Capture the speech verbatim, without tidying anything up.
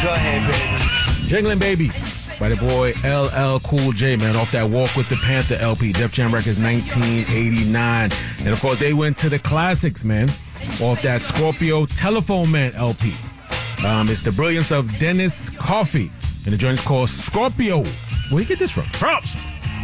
Go ahead, baby. Jingling Baby by the boy L L Cool J, man, off that Walk with the Panther L P, Def Jam Records nineteen eighty-nine. And, of course, they went to the classics, man, off that Scorpio Telephone Man L P. Um, it's the brilliance of Dennis Coffey, and the joint is called Scorpio. Where you get this from? France.